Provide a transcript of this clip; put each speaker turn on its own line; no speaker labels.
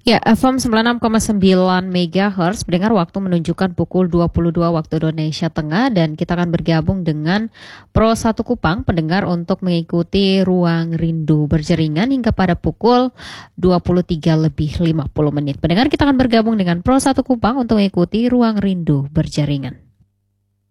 Ya, FM 96,9 MHz pendengar waktu menunjukkan pukul 22 waktu Indonesia Tengah dan kita akan bergabung dengan Pro 1 Kupang pendengar untuk mengikuti Ruang Rindu berjaringan hingga pada pukul 23 lebih 50 menit. Pendengar kita akan bergabung dengan Pro 1 Kupang untuk mengikuti Ruang Rindu berjaringan.